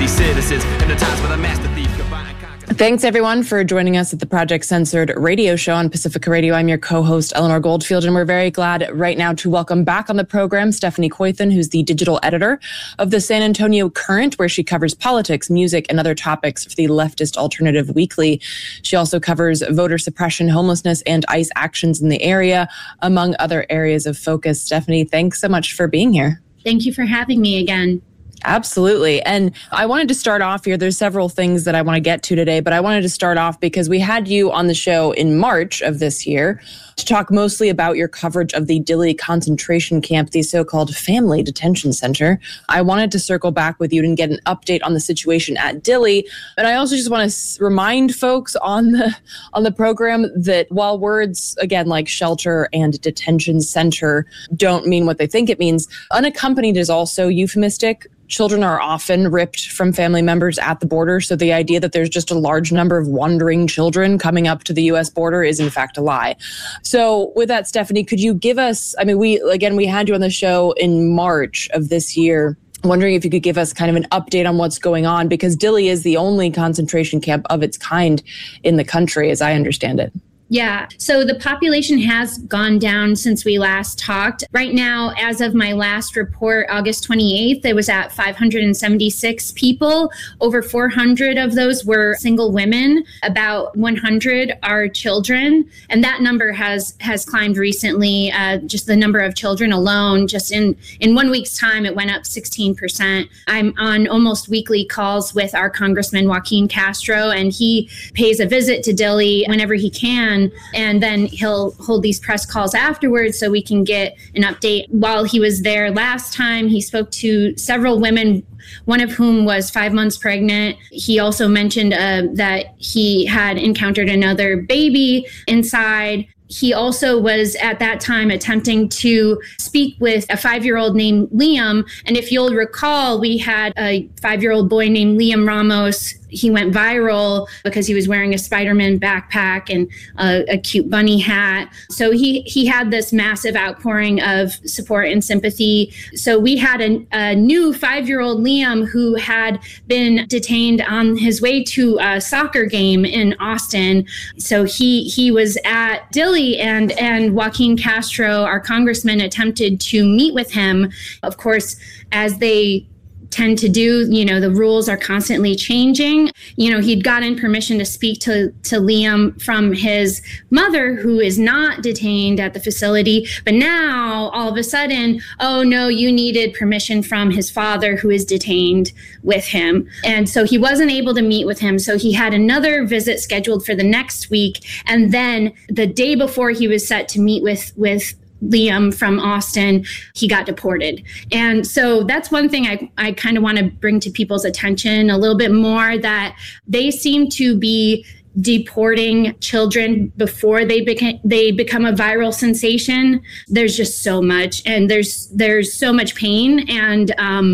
be citizens in the times when the master thief combined. Thanks, everyone, for joining us at the Project Censored radio show on Pacifica Radio. I'm your co-host, Eleanor Goldfield, and we're very glad right now to welcome back on the program Stephanie Koythan, who's the digital editor of the San Antonio Current, where she covers politics, music, and other topics for the Leftist Alternative Weekly. She also covers voter suppression, homelessness, and ICE actions in the area, among other areas of focus. Stephanie, thanks so much for being here. Thank you for having me again. Absolutely. And I wanted to start off here. There's several things that I want to get to today, but I wanted to start off because we had you on the show in March of this year to talk mostly about your coverage of the Dilley concentration camp, the so-called family detention center. I wanted to circle back with you and get an update on the situation at Dilley. And I also just want to remind folks on the program that while words, again, like shelter and detention center don't mean what they think it means, unaccompanied is also euphemistic. Children are often ripped from family members at the border. So the idea that there's just a large number of wandering children coming up to the U.S. border is in fact a lie. So with that, Stephanie, could you give us, we had you on the show in March of this year. Wondering if you could give us kind of an update on what's going on, because Dilley is the only concentration camp of its kind in the country, as I understand it. Yeah. So the population has gone down since we last talked. Right now, as of my last report, August 28th, it was at 576 people. Over 400 of those were single women. About 100 are children. And that number has climbed recently. Just the number of children alone, just in 1 week's time, it went up 16%. I'm on almost weekly calls with our Congressman Joaquin Castro, and he pays a visit to Dilley whenever he can. And then he'll hold these press calls afterwards so we can get an update. While he was there last time, he spoke to several women, one of whom was 5 months pregnant. He also mentioned that he had encountered another baby inside. He also was at that time attempting to speak with a 5-year-old named Liam. And if you'll recall, we had a 5-year-old boy named Liam Ramos. He went viral because he was wearing a Spider-Man backpack and a cute bunny hat. So he had this massive outpouring of support and sympathy. So we had a new 5-year-old Liam who had been detained on his way to a soccer game in Austin. So he was at Dilley, and Joaquin Castro, our congressman, attempted to meet with him. Of course, as they tend to do, the rules are constantly changing. He'd gotten permission to speak to Liam from his mother, who is not detained at the facility. But now, all of a sudden, oh no, you needed permission from his father, who is detained with him. And so he wasn't able to meet with him. So he had another visit scheduled for the next week. And then the day before he was set to meet with Liam from Austin, he got deported. And so that's one thing I kind of want to bring to people's attention a little bit more, that they seem to be deporting children before they become a viral sensation. There's just so much, and there's so much pain and,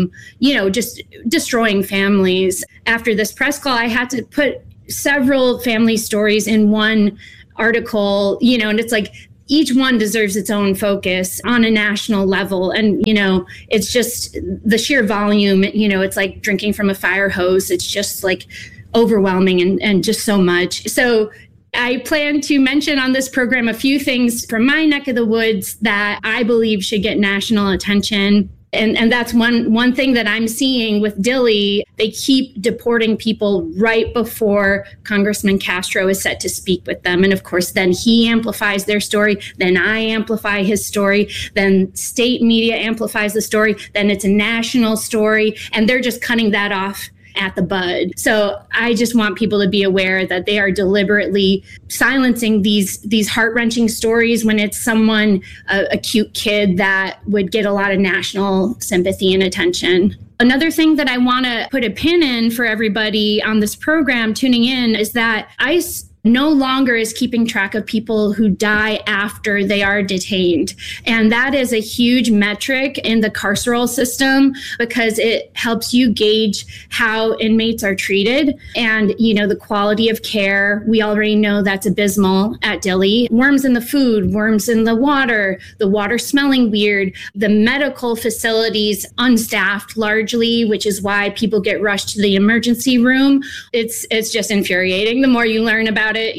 just destroying families. After this press call, I had to put several family stories in one article, and it's like, each one deserves its own focus on a national level. And, it's just the sheer volume, it's like drinking from a fire hose. It's just like overwhelming and just so much. So I plan to mention on this program a few things from my neck of the woods that I believe should get national attention. And that's one thing that I'm seeing with Dilley. They keep deporting people right before Congressman Castro is set to speak with them. And of course, then he amplifies their story. Then I amplify his story. Then state media amplifies the story. Then it's a national story. And they're just cutting that off at the bud. So I just want people to be aware that they are deliberately silencing these heart-wrenching stories when it's someone, a cute kid that would get a lot of national sympathy and attention. Another thing that I want to put a pin in for everybody on this program tuning in is that ICE no longer is keeping track of people who die after they are detained. And that is a huge metric in the carceral system because it helps you gauge how inmates are treated and, the quality of care. We already know that's abysmal at Dilley. Worms in the food, worms in the water smelling weird, the medical facilities unstaffed largely, which is why people get rushed to the emergency room. It's just infuriating the more you learn about it,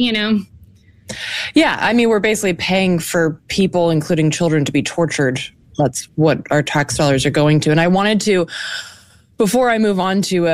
Yeah, I mean, we're basically paying for people, including children, to be tortured. That's what our tax dollars are going to. And I wanted to, before I move on to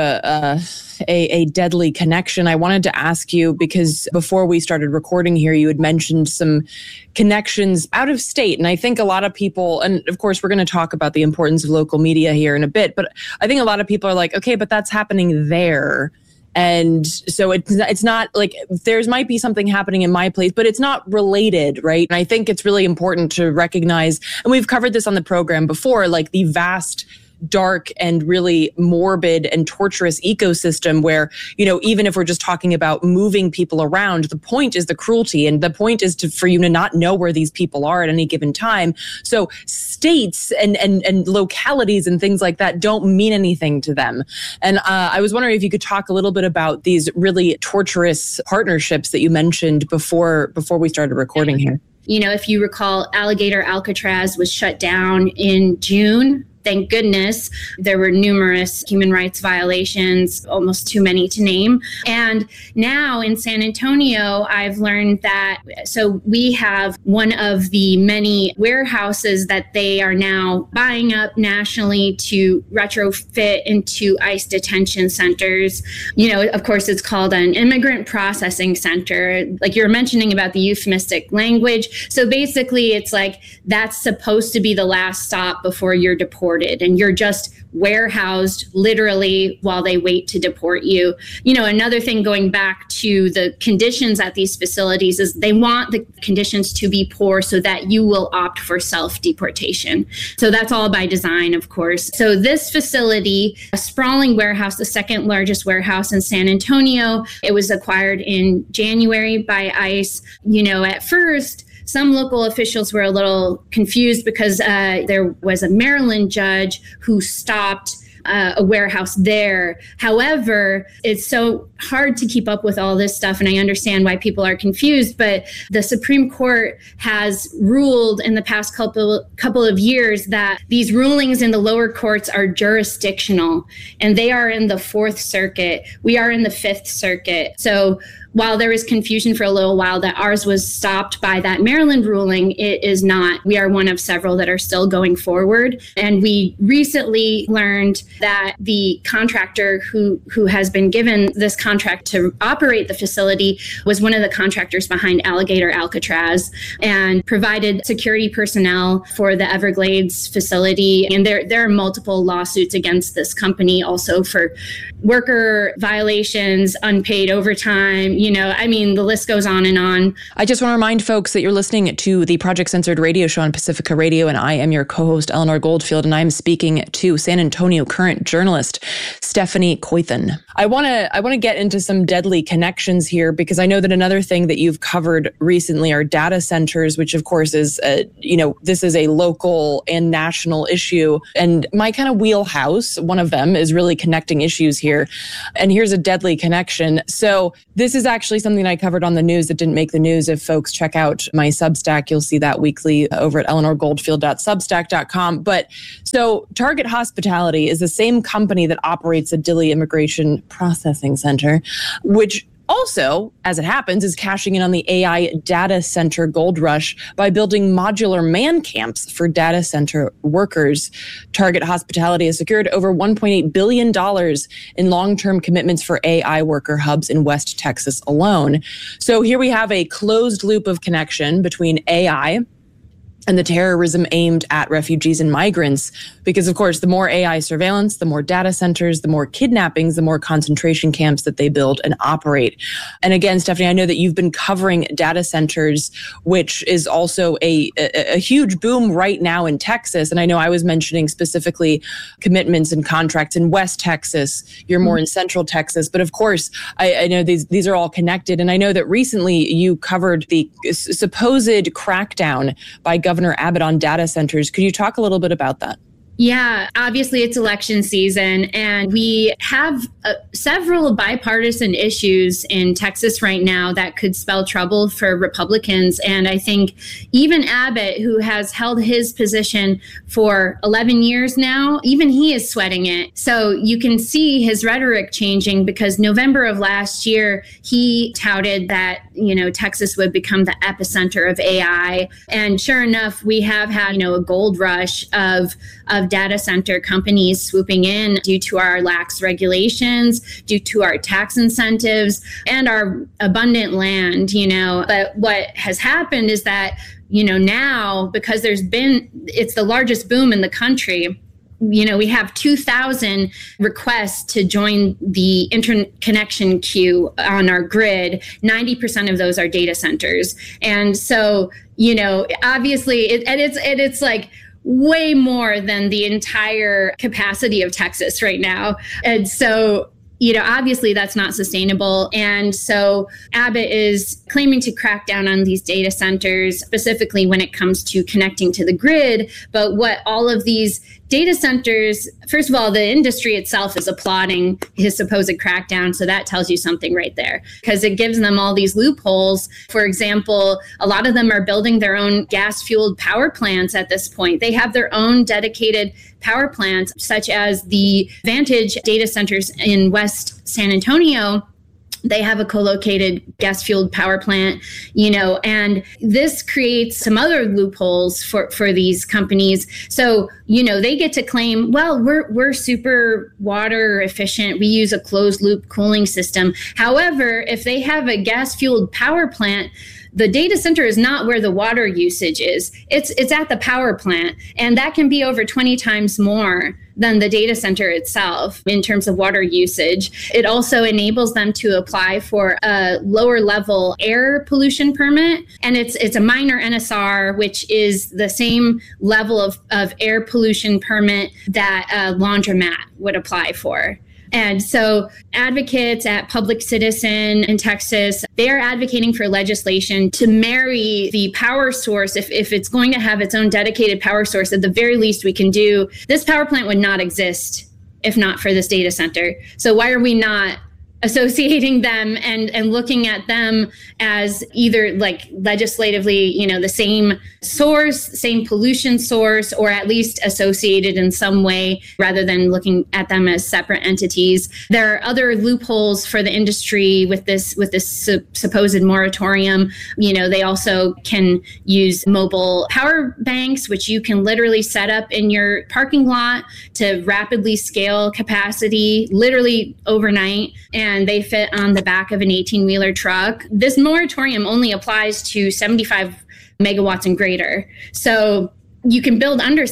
a deadly connection, I wanted to ask you, because before we started recording here, you had mentioned some connections out of state. And I think a lot of people, and of course, we're going to talk about the importance of local media here in a bit, but I think a lot of people are like, okay, but that's happening there. And so it's not like there's might be something happening in my place, but it's not related, right? And I think it's really important to recognize, and we've covered this on the program before, like the vast, dark and really morbid and torturous ecosystem where, even if we're just talking about moving people around, the point is the cruelty, and the point is for you to not know where these people are at any given time. So states and localities and things like that don't mean anything to them. And I was wondering if you could talk a little bit about these really torturous partnerships that you mentioned before we started recording here. If you recall, Alligator Alcatraz was shut down in June. Thank goodness. There were numerous human rights violations, almost too many to name. And now in San Antonio, I've learned that, so we have one of the many warehouses that they are now buying up nationally to retrofit into ICE detention centers. Of course, it's called an immigrant processing center, like you were mentioning about the euphemistic language. So basically, it's like that's supposed to be the last stop before you're deported. And you're just warehoused literally while they wait to deport you. Another thing going back to the conditions at these facilities is they want the conditions to be poor so that you will opt for self-deportation. So that's all by design, of course. So this facility, a sprawling warehouse, the second largest warehouse in San Antonio, it was acquired in January by ICE. At first, some local officials were a little confused because there was a Maryland judge who stopped a warehouse there. However, it's so hard to keep up with all this stuff, and I understand why people are confused, but the Supreme Court has ruled in the past couple of years that these rulings in the lower courts are jurisdictional, and they are in the Fourth Circuit. We are in the Fifth Circuit. So while there was confusion for a little while that ours was stopped by that Maryland ruling, it is not. We are one of several that are still going forward. And we recently learned that the contractor who has been given this contract to operate the facility was one of the contractors behind Alligator Alcatraz and provided security personnel for the Everglades facility. And there are multiple lawsuits against this company also for worker violations, unpaid overtime. The list goes on and on. I just want to remind folks that you're listening to the Project Censored radio show on Pacifica Radio, and I am your co-host, Eleanor Goldfield, and I'm speaking to San Antonio Current journalist Stephanie Koythan. I want to get into some deadly connections here, because I know that another thing that you've covered recently are data centers, which of course is, this is a local and national issue. And my kind of wheelhouse, one of them, is really connecting issues here. And here's a deadly connection. So this is actually something I covered on the news that didn't make the news. If folks check out my Substack, you'll see that weekly over at eleanorgoldfield.substack.com. But so Target Hospitality is the same company that operates the Dilley Immigration Processing Center, which also, as it happens, is cashing in on the AI data center gold rush by building modular man camps for data center workers. Target Hospitality has secured over $1.8 billion in long-term commitments for AI worker hubs in West Texas alone. So here we have a closed loop of connection between AI and the terrorism aimed at refugees and migrants. Because, of course, the more AI surveillance, the more data centers, the more kidnappings, the more concentration camps that they build and operate. And again, Stephanie, I know that you've been covering data centers, which is also a huge boom right now in Texas. And I know I was mentioning specifically commitments and contracts in West Texas. You're more in Central Texas. But of course, I know these are all connected. And I know that recently you covered the supposed crackdown by Governor Abbott on data centers. Could you talk a little bit about that? Yeah, obviously it's election season, and we have several bipartisan issues in Texas right now that could spell trouble for Republicans. And I think even Abbott, who has held his position for 11 years now, even he is sweating it. So you can see his rhetoric changing, because November of last year, he touted that, Texas would become the epicenter of AI. And sure enough, we have had, a gold rush of data center companies swooping in due to our lax regulations, due to our tax incentives, and our abundant land, But what has happened is that, now, because it's the largest boom in the country, we have 2,000 requests to join the interconnection queue on our grid. 90% of those are data centers. And so, obviously it's like way more than the entire capacity of Texas right now. And so, obviously that's not sustainable. And so Abbott is claiming to crack down on these data centers, specifically when it comes to connecting to the grid. But what all of these data centers, first of all, the industry itself is applauding his supposed crackdown. So that tells you something right there, because it gives them all these loopholes. For example, a lot of them are building their own gas-fueled power plants at this point. They have their own dedicated power plants, such as the Vantage data centers in West San Antonio. They have a co-located gas-fueled power plant, and this creates some other loopholes for these companies. So, they get to claim, well, we're super water efficient. We use a closed loop cooling system. However, if they have a gas-fueled power plant, the data center is not where the water usage is. It's at the power plant, and that can be over 20 times more than the data center itself in terms of water usage. It also enables them to apply for a lower level air pollution permit, and it's a minor NSR, which is the same level of air pollution permit that a laundromat would apply for. And so advocates at Public Citizen in Texas, they are advocating for legislation to marry the power source. If it's going to have its own dedicated power source, at the very least we can do, this power plant would not exist if not for this data center. So why are we not associating them and looking at them as either like legislatively, the same source, same pollution source, or at least associated in some way, rather than looking at them as separate entities. There are other loopholes for the industry with this supposed moratorium. They also can use mobile power banks, which you can literally set up in your parking lot to rapidly scale capacity, literally overnight. And they fit on the back of an 18-wheeler truck. This moratorium only applies to 75 megawatts and greater. So you can build under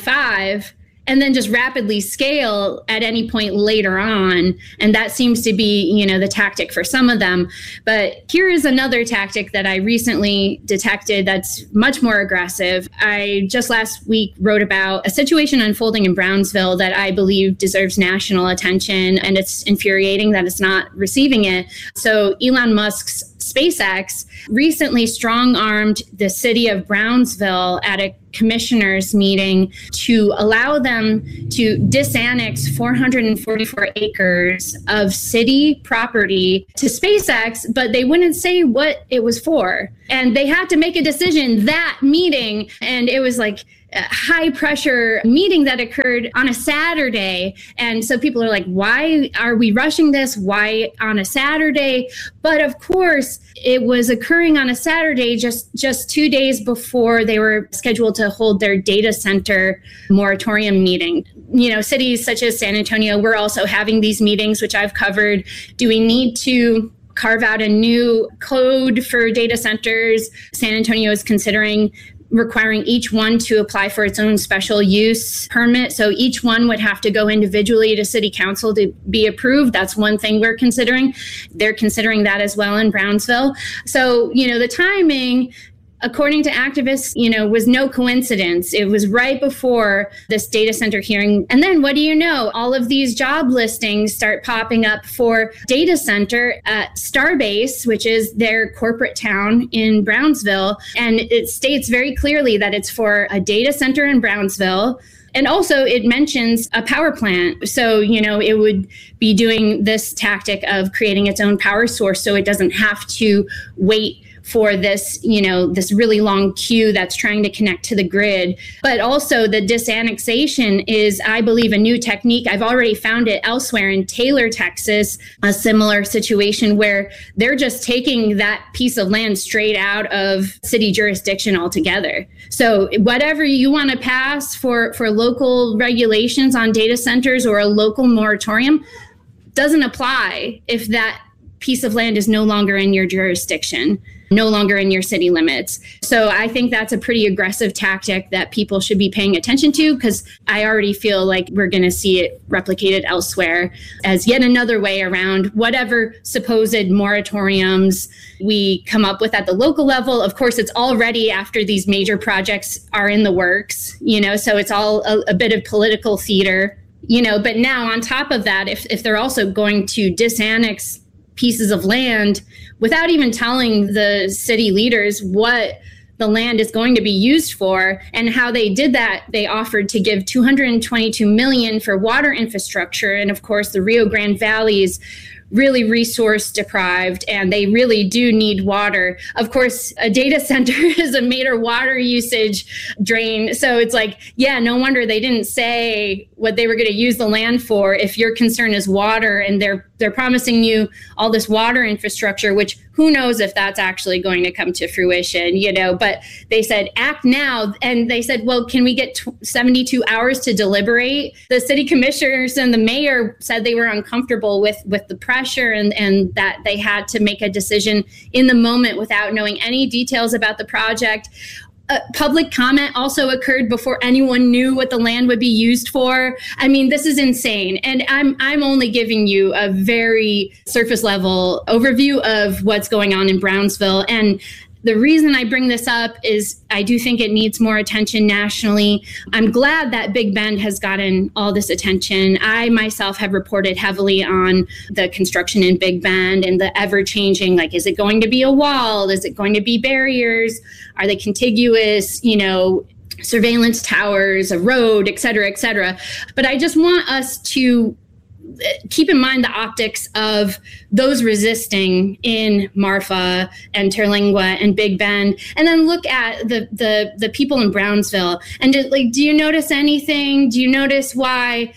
75 and then just rapidly scale at any point later on. And that seems to be, the tactic for some of them. But here is another tactic that I recently detected that's much more aggressive. I just last week wrote about a situation unfolding in Brownsville that I believe deserves national attention, and it's infuriating that it's not receiving it. So Elon Musk's SpaceX recently strong-armed the city of Brownsville at a commissioners meeting to allow them to disannex 444 acres of city property to SpaceX, but they wouldn't say what it was for. And they had to make a decision that meeting, and it was like a high pressure meeting that occurred on a Saturday. And so people are like, why are we rushing this? Why on a Saturday? But of course, it was occurring on a Saturday, just 2 days before they were scheduled to hold their data center moratorium meeting. Cities such as San Antonio, we're also having these meetings, which I've covered. Do we need to carve out a new code for data centers? San Antonio is considering requiring each one to apply for its own special use permit. So each one would have to go individually to city council to be approved. That's one thing we're considering. They're considering that as well in Brownsville. So, the timing, according to activists, was no coincidence. It was right before this data center hearing. And then what do you know? All of these job listings start popping up for data center at Starbase, which is their corporate town in Brownsville. And it states very clearly that it's for a data center in Brownsville. And also it mentions a power plant. So, it would be doing this tactic of creating its own power source so it doesn't have to wait for this, this really long queue that's trying to connect to the grid. But also the disannexation is, I believe, a new technique. I've already found it elsewhere in Taylor, Texas, a similar situation where they're just taking that piece of land straight out of city jurisdiction altogether. So whatever you want to pass for local regulations on data centers or a local moratorium doesn't apply if that piece of land is no longer in your jurisdiction, no longer in your city limits. So I think that's a pretty aggressive tactic that people should be paying attention to, because I already feel like we're going to see it replicated elsewhere as yet another way around whatever supposed moratoriums we come up with at the local level. Of course, it's already after these major projects are in the works, so it's all a bit of political theater, but now on top of that, if they're also going to disannex pieces of land without even telling the city leaders what the land is going to be used for and how they did that, they offered to give $222 million for water infrastructure. And of course, the Rio Grande Valley is really resource deprived and they really do need water. Of course, a data center is a major water usage drain. So it's like, no wonder they didn't say what they were going to use the land for if your concern is water and they're promising you all this water infrastructure, which who knows if that's actually going to come to fruition, but they said, act now. And they said, well, can we get 72 hours to deliberate? The city commissioners and the mayor said they were uncomfortable with the pressure and that they had to make a decision in the moment without knowing any details about the project. Public comment also occurred before anyone knew what the land would be used for. I mean, this is insane. And I'm only giving you a very surface level overview of what's going on in Brownsville. And the reason I bring this up is I do think it needs more attention nationally. I'm glad that Big Bend has gotten all this attention. I myself have reported heavily on the construction in Big Bend and the ever-changing, like, is it going to be a wall? Is it going to be barriers? Are they contiguous, surveillance towers, a road, et cetera, et cetera. But I just want us to keep in mind the optics of those resisting in Marfa and Terlingua and Big Bend, and then look at the people in Brownsville. And do you notice anything? Do you notice why,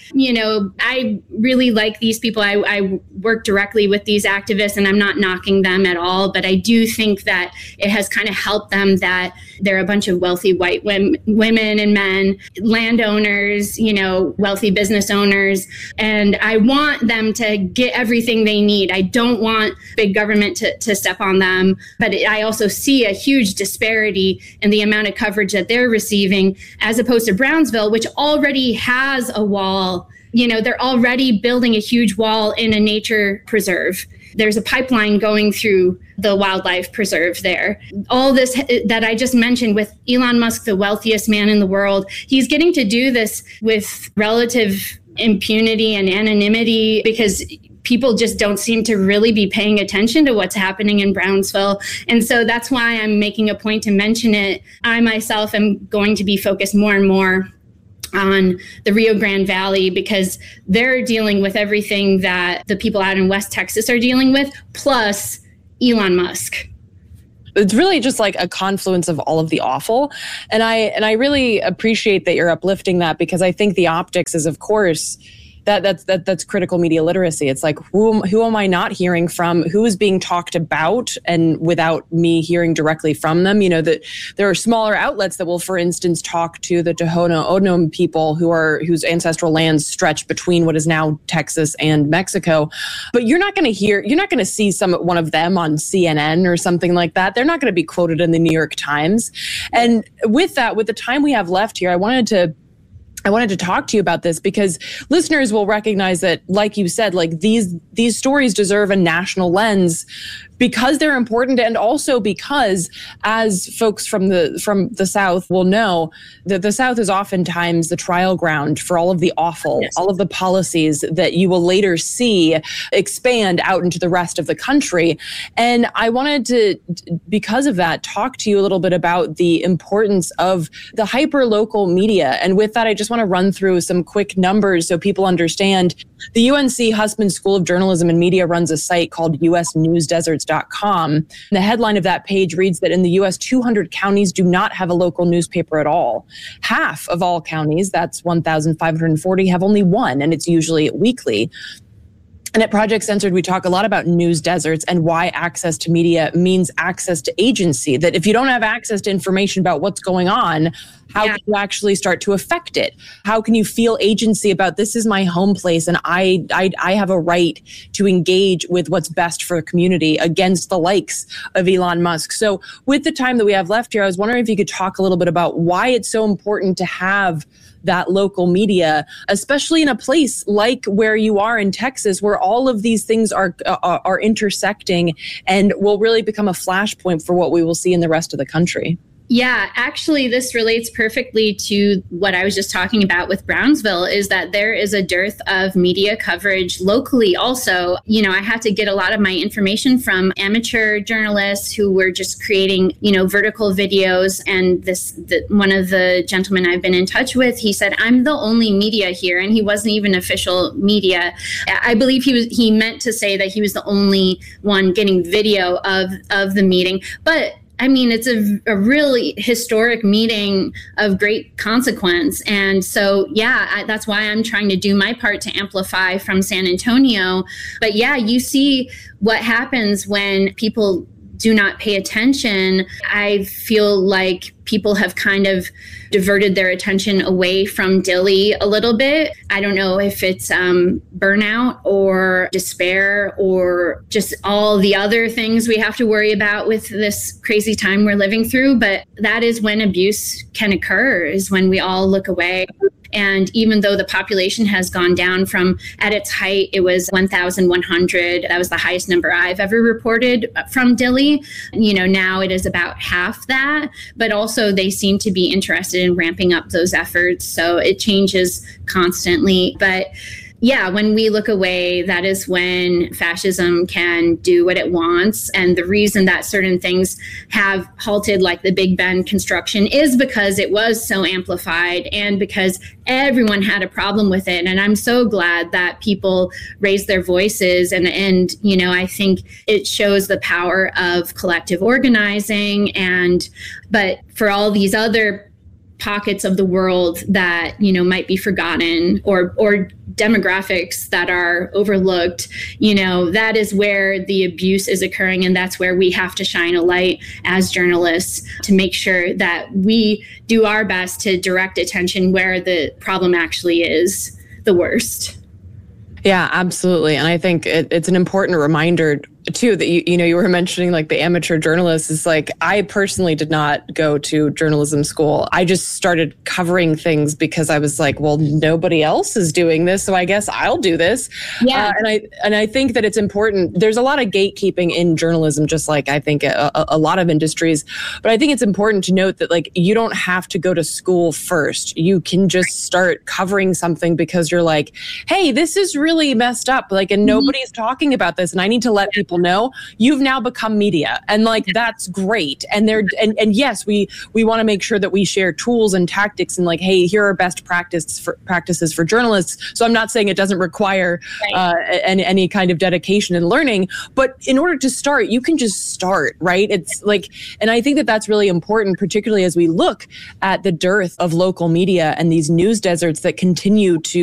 I really like these people. I work directly with these activists and I'm not knocking them at all, but I do think that it has kind of helped them that they're a bunch of wealthy white women and men, landowners, wealthy business owners. And I want them to get everything they need. I don't want big government to step on them. But I also see a huge disparity in the amount of coverage that they're receiving as opposed to Brownsville, which already has a wall. They're already building a huge wall in a nature preserve. There's a pipeline going through the wildlife preserve there. All this that I just mentioned with Elon Musk, the wealthiest man in the world, he's getting to do this with relative impunity and anonymity because people just don't seem to really be paying attention to what's happening in Brownsville. And so that's why I'm making a point to mention it. I myself am going to be focused more and more on the Rio Grande Valley because they're dealing with everything that the people out in West Texas are dealing with, plus Elon Musk. It's really just like a confluence of all of the awful. And I really appreciate that you're uplifting that because I think the optics is, of course, That's critical media literacy. It's like, who am I not hearing from? Who is being talked about, and without me hearing directly from them? That there are smaller outlets that will, for instance, talk to the Tohono O'odham people whose ancestral lands stretch between what is now Texas and Mexico. But you're not going to see one of them on CNN or something like that. They're not going to be quoted in the New York Times. And with the time we have left here, I wanted to talk to you about this because listeners will recognize that, like you said, like these stories deserve a national lens because they're important, and also because, as folks from the South will know, that the South is oftentimes the trial ground for all of the awful, all of the policies that you will later see expand out into the rest of the country. And I wanted to, because of that, talk to you a little bit about the importance of the hyper-local media. And with that, I just want to run through some quick numbers so people understand. The UNC Hussman School of Journalism and Media runs a site called usnewsdeserts.com. The headline of that page reads that in the U.S., 200 counties do not have a local newspaper at all. Half of all counties, that's 1,540, have only one, and it's usually weekly. And at Project Censored, we talk a lot about news deserts and why access to media means access to agency. That if you don't have access to information about what's going on, how can you actually start to affect it? How can you feel agency about, this is my home place and I have a right to engage with what's best for the community against the likes of Elon Musk? So with the time that we have left here, I was wondering if you could talk a little bit about why it's so important to have that local media, especially in a place like where you are in Texas, where all of these things are intersecting and will really become a flashpoint for what we will see in the rest of the country. Yeah, actually, this relates perfectly to what I was just talking about with Brownsville, is that there is a dearth of media coverage locally also. I had to get a lot of my information from amateur journalists who were just creating, vertical videos. And one of the gentlemen I've been in touch with, he said, I'm the only media here. And he wasn't even official media. I believe he meant to say that he was the only one getting video of the meeting. But I mean, it's a really historic meeting of great consequence. And so, that's why I'm trying to do my part to amplify from San Antonio. But you see what happens when people do not pay attention. I feel like people have kind of diverted their attention away from Dilley a little bit. I don't know if it's burnout or despair or just all the other things we have to worry about with this crazy time we're living through. But that is when abuse can occur, is when we all look away. And even though the population has gone down from, at its height, it was 1,100. That was the highest number I've ever reported from Dilley. Now it is about half that. But also they seem to be interested in ramping up those efforts. So it changes constantly. But when we look away, that is when fascism can do what it wants. And the reason that certain things have halted, like the Big Ben construction, is because it was so amplified and because everyone had a problem with it. And I'm so glad that people raised their voices. And I think it shows the power of collective organizing. But for all these other pockets of the world that might be forgotten or demographics that are overlooked, that is where the abuse is occurring, and that's where we have to shine a light as journalists to make sure that we do our best to direct attention where the problem actually is the worst. Yeah, absolutely. And I think it's an important reminder too that you were mentioning like the amateur journalists. Is like, I personally did not go to journalism school. I just started covering things because I was like, well, nobody else is doing this, so I guess I'll do this. Yeah. And I think that it's important. There's a lot of gatekeeping in journalism, just like I think a lot of industries. But I think it's important to note that like you don't have to go to school first. You can just start covering something because you're like, hey, this is really messed up. Like, and nobody's talking about this, and I need to let people know. You've now become media, and like that's great. And yes, we want to make sure that we share tools and tactics, and like, hey, here are best practices for journalists. So I'm not saying it doesn't require any kind of dedication and learning, but in order to start, you can just start, right? It's like, and I think that that's really important, particularly as we look at the dearth of local media and these news deserts that continue to